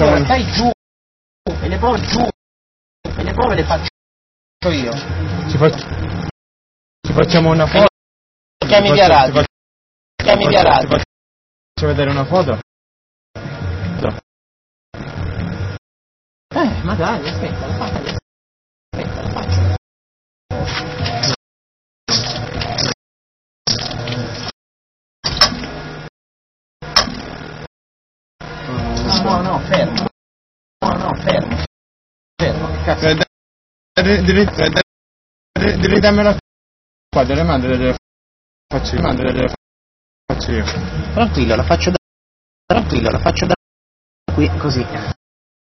Allora stai giù, e le prove giù, e le prove le faccio io. Ci facciamo una foto. Chiami via radio. Chiami via radio. Faccio vedere una foto? Magari, aspetta, la faccio. Aspetta, la faccio. No, fermo. No, fermo. Fermo, cazzo. Devi darmela qua, delle mandre le faccio io. Tranquillo, la faccio da qui, così.